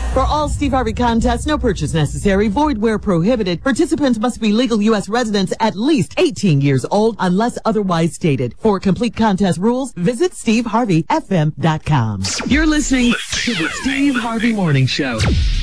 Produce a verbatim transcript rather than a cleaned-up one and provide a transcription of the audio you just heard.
For all Steve Harvey contests, no purchase necessary, void where prohibited. Participants must be legal U S residents at least eighteen years old unless otherwise stated. For complete contest rules, visit steve harvey f m dot com. You're listening to the Steve Harvey Morning Show.